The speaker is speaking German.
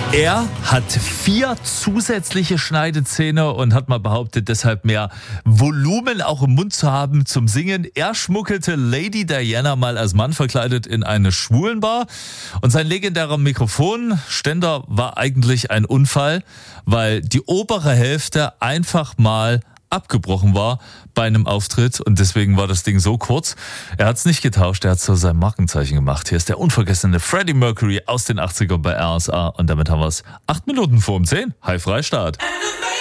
Er hat 4 zusätzliche Schneidezähne und hat mal behauptet, deshalb mehr Volumen auch im Mund zu haben zum Singen. Er schmuggelte Lady Diana mal als Mann verkleidet in eine Schwulenbar und sein legendärer Mikrofonständer war eigentlich ein Unfall, weil die obere Hälfte einfach mal abgebrochen war bei einem Auftritt und deswegen war das Ding so kurz. Er hat es nicht getauscht, er hat so sein Markenzeichen gemacht. Hier ist der unvergessene Freddie Mercury aus den 80ern bei RSA und damit haben wir es 8 Minuten vor um 10. Hi Freistaat.